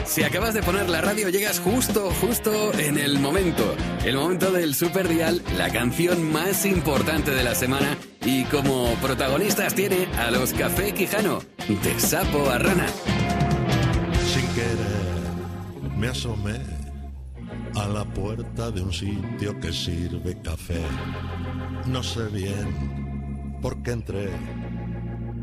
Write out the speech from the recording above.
Si acabas de poner la radio, llegas justo en el momento. El momento del Super Dial, la canción más importante de la semana. Y como protagonistas tiene a los Café Quijano, de sapo a rana. Sin querer me asomé a la puerta de un sitio que sirve café. No sé bien por qué entré.